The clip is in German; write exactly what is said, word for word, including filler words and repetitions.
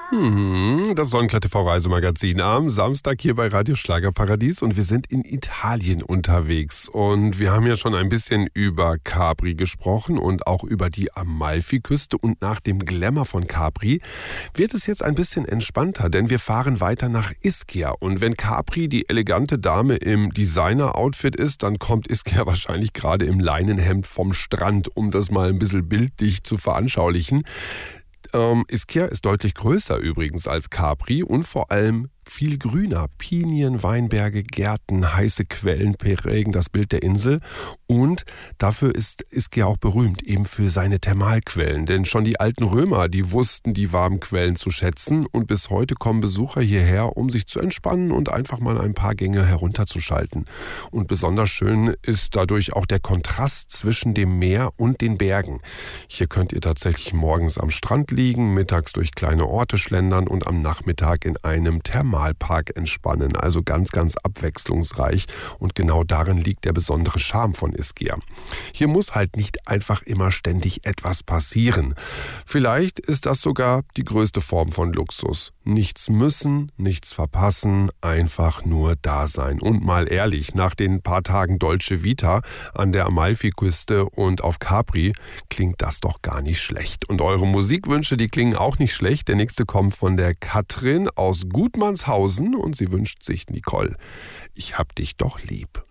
Hm, das Sonnenklar T V-Reisemagazin am Samstag hier bei Radio Schlagerparadies und wir sind in Italien unterwegs. Und wir haben ja schon ein bisschen über Capri gesprochen und auch über die Amalfiküste. Und nach dem Glamour von Capri wird es jetzt ein bisschen entspannter, denn wir fahren weiter nach Ischia. Und wenn Capri die elegante Dame im Designer-Outfit ist, dann kommt Ischia wahrscheinlich gerade im Leinenhemd vom Strand, um das mal ein bisschen bildlich zu veranschaulichen. Ähm, Ischia ist deutlich größer übrigens als Capri und vor allem viel grüner. Pinien, Weinberge, Gärten, heiße Quellen prägen das Bild der Insel. Und dafür ist Ischia auch berühmt, eben für seine Thermalquellen. Denn schon die alten Römer, die wussten die warmen Quellen zu schätzen. Und bis heute kommen Besucher hierher, um sich zu entspannen und einfach mal ein paar Gänge herunterzuschalten. Und besonders schön ist dadurch auch der Kontrast zwischen dem Meer und den Bergen. Hier könnt ihr tatsächlich morgens am Strand liegen, mittags durch kleine Orte schlendern und am Nachmittag in einem Thermalquellen Park entspannen, also ganz, ganz abwechslungsreich und genau darin liegt der besondere Charme von Ischia. Hier muss halt nicht einfach immer ständig etwas passieren. Vielleicht ist das sogar die größte Form von Luxus. Nichts müssen, nichts verpassen, einfach nur da sein. Und mal ehrlich, nach den paar Tagen Dolce Vita an der Amalfiküste und auf Capri klingt das doch gar nicht schlecht. Und eure Musikwünsche, die klingen auch nicht schlecht. Der nächste kommt von der Katrin aus Gutmannshausen und sie wünscht sich Nicole. Ich hab dich doch lieb.